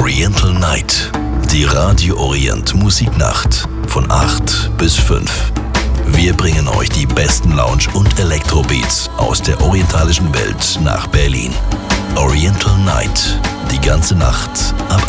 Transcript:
Oriental Night, die Radio Orient Musiknacht von 8 bis 5. Wir bringen euch die besten Lounge- und Elektrobeats aus der orientalischen Welt nach Berlin. Oriental Night, die ganze Nacht ab